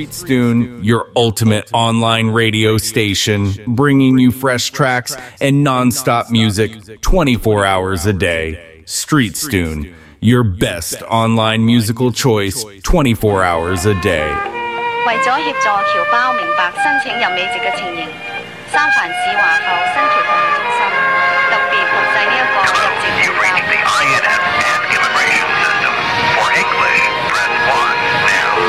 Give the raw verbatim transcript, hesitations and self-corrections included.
StreetStune, your ultimate online radio station, bringing you fresh tracks and non-stop music twenty-four hours a day. StreetStune, your best online musical choice twenty-four hours a day. 為咗協助僑胞明白申請任美籍嘅情形，三藩市華埠新僑服務中心